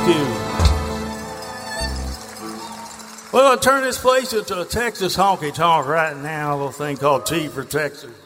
you. Well, I'll turn this place into a Texas honky tonk right now, a little thing called T for Texas.